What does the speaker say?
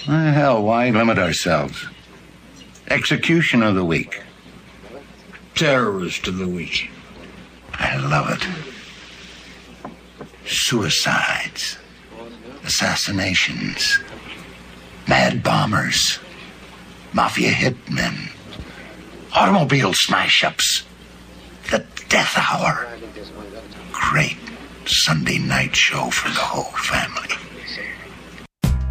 Hell, why limit ourselves? Execution of the week. Terrorist of the week. I love it. Suicides. Assassinations. Mad bombers. Mafia hitmen. Automobile smash-ups. The death hour. Great Sunday night show for the whole family.